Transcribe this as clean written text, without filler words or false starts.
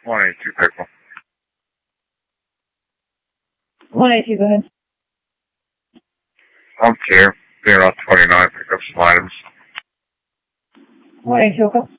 182 Pickle. 182, go ahead. I'm here. Being on 29, pick up some items. 182, okay.